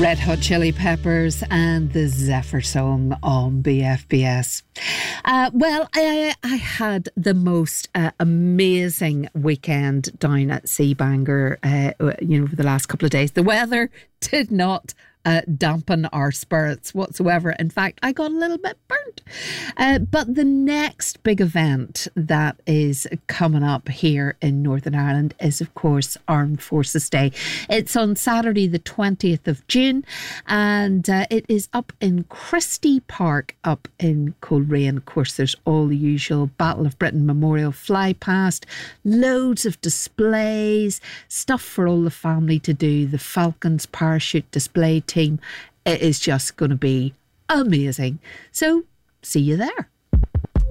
Red Hot Chili Peppers and the Zephyr Song on BFBS. I had the most amazing weekend down at Seabanger, for the last couple of days. The weather did not dampen our spirits whatsoever. In fact, I got a little bit burnt. But the next big event that is coming up here in Northern Ireland is, of course, Armed Forces Day. It's on Saturday, the 20th of June, and it is up in Christie Park up in Coleraine. Of course, there's all the usual Battle of Britain Memorial fly past, loads of displays, stuff for all the family to do, the Falcons parachute display team. It is just going to be amazing. So, see you there.